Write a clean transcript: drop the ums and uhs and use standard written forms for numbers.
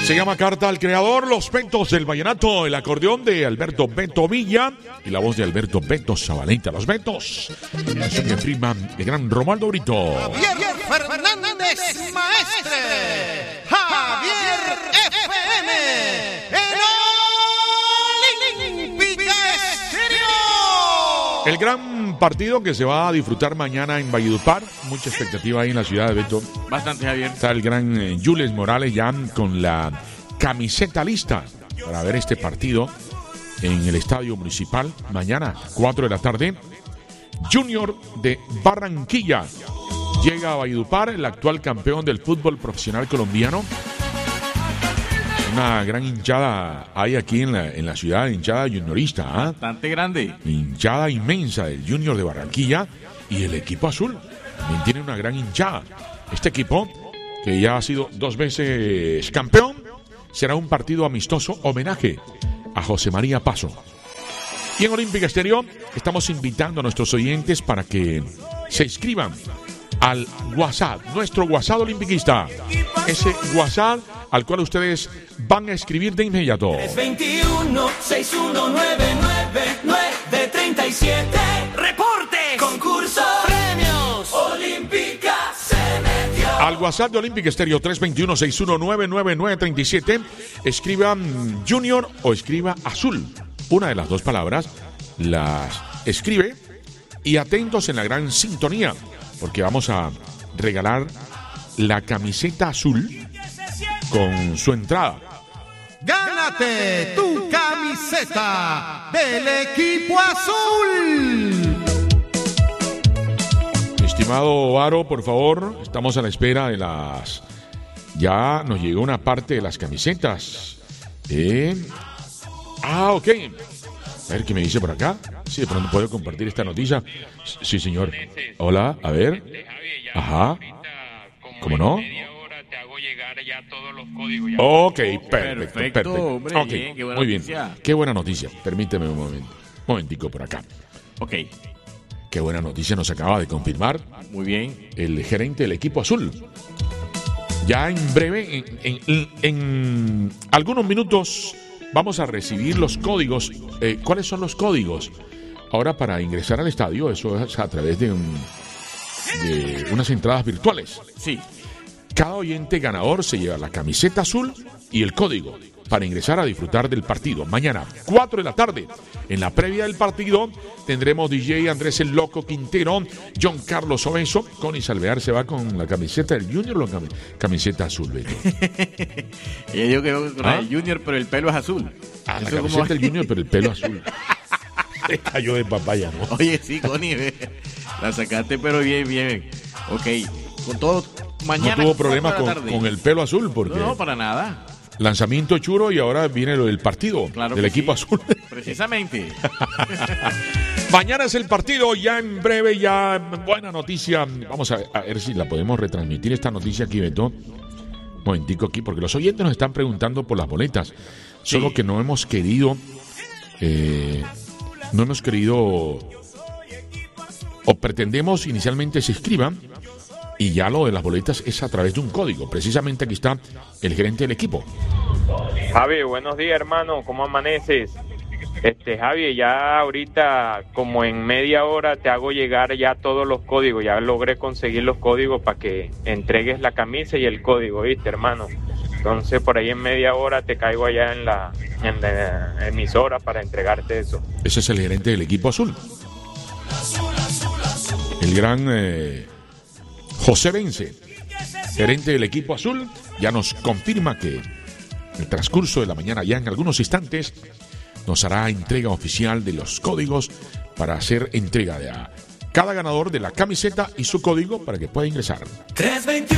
Se llama Carta al Creador, los ventos del vallenato, el acordeón de Alberto Beto Villa y la voz de Alberto Beto Zabaleta. Los ventos, eso que prima el gran Romualdo Brito. Javier Fernández Maestre, Javier FM, el Olímpica Estéreo. El gran partido que se va a disfrutar mañana en Valledupar, mucha expectativa ahí en la ciudad de Beto. Bastante, Javier. Está el gran Jules Morales ya con la camiseta lista para ver este partido en el Estadio Municipal mañana, 4 de la tarde. Junior de Barranquilla llega a Valledupar, el actual campeón del fútbol profesional colombiano. Una gran hinchada hay aquí en la ciudad, hinchada juniorista. Bastante grande. Hinchada inmensa del Junior de Barranquilla y el equipo azul también tiene una gran hinchada. Este equipo, que ya ha sido 2 veces campeón, será un partido amistoso homenaje a José María Paso. Y en Olímpica Estéreo estamos invitando a nuestros oyentes para que se inscriban al WhatsApp, nuestro WhatsApp olimpiquista. Ese WhatsApp al cual ustedes van a escribir de inmediato. 321-619-937. ¡Reporte! ¡Concurso! ¡Premios! Olímpica se metió. Al WhatsApp de Olímpica Estéreo 321-619-9937. Escriban Junior o escriba Azul. Una de las dos palabras las escribe y atentos en la gran sintonía, porque vamos a regalar la camiseta azul con su entrada. Gánate tu camiseta del equipo azul. Estimado Aro, por favor, estamos a la espera de las... Ya nos llegó una parte de las camisetas. Ok. A ver qué me dice por acá. Sí, de pronto puedo compartir esta noticia. Sí, señor. Hola, a ver. Ajá. ¿Cómo no? Ok, perfecto. Hombre, Okay, bien, muy bien. Noticia. Qué buena noticia. Permíteme un momentico por acá. Ok, Qué buena noticia nos acaba de confirmar muy bien. el gerente del equipo azul. Ya en breve, en algunos minutos, vamos a recibir los códigos. ¿Cuáles son los códigos? Ahora, para ingresar al estadio, eso es a través de unas entradas virtuales. Sí. Cada oyente ganador se lleva la camiseta azul y el código para ingresar a disfrutar del partido. Mañana, 4 de la tarde, en la previa del partido, tendremos DJ Andrés el Loco Quintero, John Carlos Obenzo. Connie Salvear se va con la camiseta del Junior o la camiseta azul, Beto. Y yo creo que con el Junior, pero el pelo es azul. La Eso camiseta como- del Junior, pero el pelo azul. Se cayó de papaya, ¿no? Oye, sí, Connie, la sacaste, pero bien. Ok, con todo, mañana. No tuvo problemas 4 de la tarde. con el pelo azul, porque No, para nada. lanzamiento churo y ahora viene lo del partido Claro del que equipo sí. azul. Precisamente. Mañana es el partido, ya en breve, ya buena noticia. Vamos a ver si la podemos retransmitir esta noticia aquí, Beto. Un momentico aquí, porque los oyentes nos están preguntando por las boletas. Solo que no hemos querido o pretendemos inicialmente se inscriban y ya lo de las boletas es a través de un código. Precisamente aquí está el gerente del equipo. Javi, buenos días, hermano, ¿cómo amaneces? Javi, ya ahorita como en media hora te hago llegar ya todos los códigos, ya logré conseguir los códigos para que entregues la camisa y el código, ¿viste, hermano? Entonces por ahí en media hora te caigo allá en la emisora para entregarte eso. Ese es el gerente del equipo azul. El gran José Vence, gerente del equipo azul, ya nos confirma que en el transcurso de la mañana, ya en algunos instantes, nos hará entrega oficial de los códigos para hacer entrega de a cada ganador de la camiseta y su código para que pueda ingresar. 321